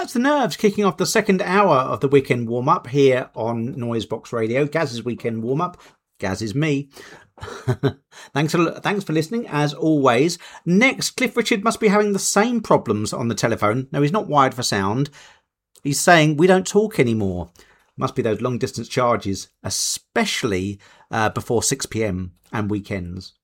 That's the Nerves kicking off the second hour of the weekend warm-up here on Noisebox Radio. Gaz's weekend warm-up. Gaz is me. Thanks for listening, as always. Next, Cliff Richard must be having the same problems on the telephone. No, he's not wired for sound. He's saying we don't talk anymore. Must be those long-distance charges, especially before 6 p.m. and weekends.